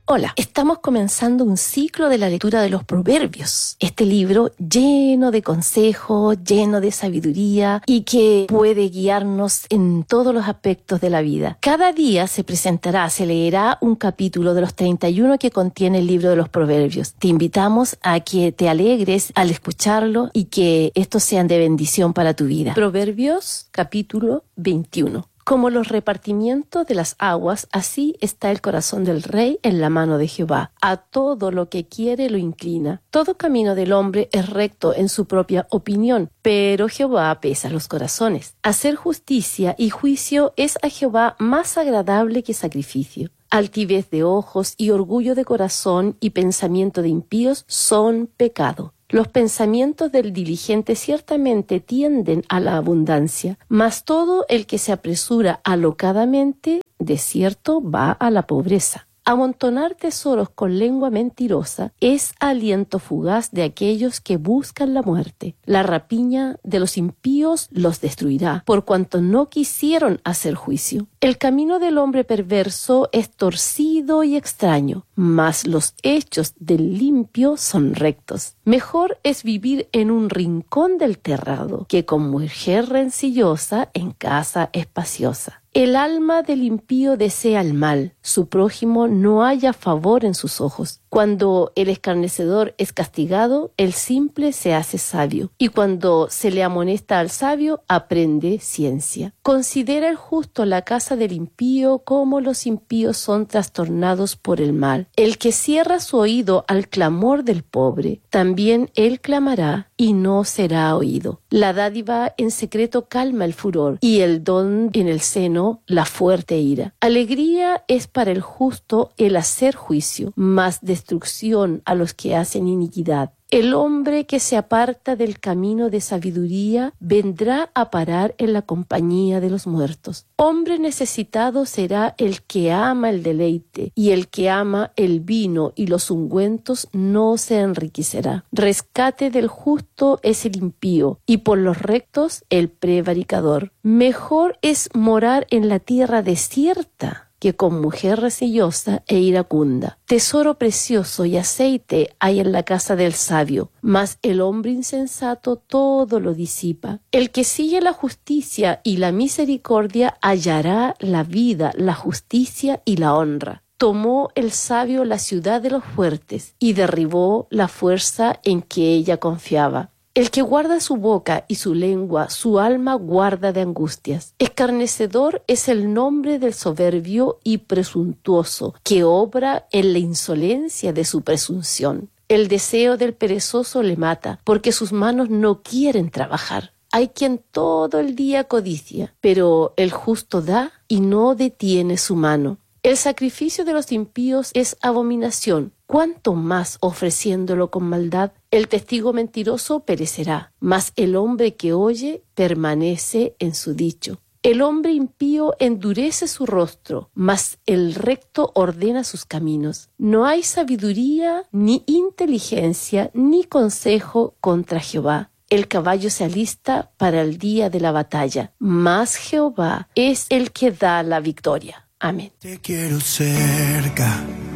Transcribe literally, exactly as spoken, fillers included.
Hola, estamos comenzando un ciclo de la lectura de los Proverbios. Este libro lleno de consejos, lleno de sabiduría y que puede guiarnos en todos los aspectos de la vida. Cada día se presentará, se leerá un capítulo de los treinta y uno que contiene el libro de los Proverbios. Te invitamos a que te alegres al escucharlo y que estos sean de bendición para tu vida. Proverbios capítulo veintiuno. Como los repartimientos de las aguas, así está el corazón del rey en la mano de Jehová. A todo lo que quiere lo inclina. Todo camino del hombre es recto en su propia opinión, pero Jehová pesa los corazones. Hacer justicia y juicio es a Jehová más agradable que sacrificio. Altivez de ojos y orgullo de corazón y pensamiento de impíos son pecado. Los pensamientos del diligente ciertamente tienden a la abundancia, mas todo el que se apresura alocadamente, de cierto va a la pobreza. Amontonar tesoros con lengua mentirosa es aliento fugaz de aquellos que buscan la muerte. La rapiña de los impíos los destruirá, por cuanto no quisieron hacer juicio. El camino del hombre perverso es torcido y extraño, mas los hechos del limpio son rectos. Mejor es vivir en un rincón del terrado que con mujer rencillosa en casa espaciosa. El alma del impío desea el mal, su prójimo no halla favor en sus ojos. Cuando el escarnecedor es castigado, el simple se hace sabio, y cuando se le amonesta al sabio, aprende ciencia. Considera el justo la casa del impío, como los impíos son trastornados por el mal. El que cierra su oído al clamor del pobre, también él clamará y no será oído. La dádiva en secreto calma el furor, y el don en el seno la fuerte ira. Alegría es para el justo el hacer juicio, mas destrucción a los que hacen iniquidad. El hombre que se aparta del camino de sabiduría vendrá a parar en la compañía de los muertos. Hombre necesitado será el que ama el deleite, y el que ama el vino y los ungüentos no se enriquecerá. Rescate del justo es el impío, y por los rectos el prevaricador. Mejor es morar en la tierra desierta que con mujer rencillosa e iracunda. Tesoro precioso y aceite hay en la casa del sabio, mas el hombre insensato todo lo disipa. El que sigue la justicia y la misericordia hallará la vida, la justicia y la honra. Tomó el sabio la ciudad de los fuertes y derribó la fuerza en que ella confiaba. El que guarda su boca y su lengua, su alma guarda de angustias. Escarnecedor es el nombre del soberbio y presuntuoso, que obra en la insolencia de su presunción. El deseo del perezoso le mata, porque sus manos no quieren trabajar. Hay quien todo el día codicia, pero el justo da y no detiene su mano. El sacrificio de los impíos es abominación, cuanto más ofreciéndolo con maldad. El testigo mentiroso perecerá, mas el hombre que oye permanece en su dicho. El hombre impío endurece su rostro, mas el recto ordena sus caminos. No hay sabiduría, ni inteligencia, ni consejo contra Jehová. El caballo se alista para el día de la batalla, mas Jehová es el que da la victoria. Amén. Te quiero cerca,